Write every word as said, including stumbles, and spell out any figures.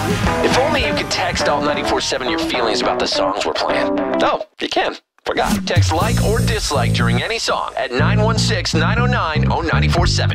If only you could text Alt ninety-four seven your feelings about the songs we're playing. Oh, you can. Forgot. Text like or dislike during any song at nine one six, nine oh nine, oh nine four seven.